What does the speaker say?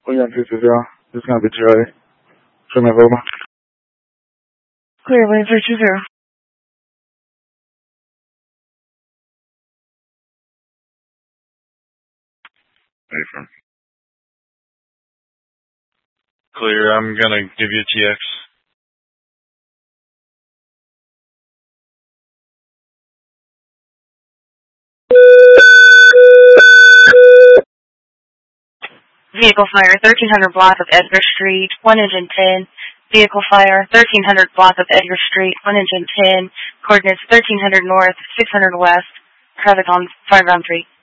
William 220. This is going to be Charlie. Show me over. Clear, William 320. Affirm. Clear, I'm going to give you a TX. Vehicle fire, 1300 block of Edgar Street, 1 engine 10. Vehicle fire, 1300 block of Edgar Street, 1 engine 10. Coordinates 1300 north, 600 west. Traffic on 5 round 3.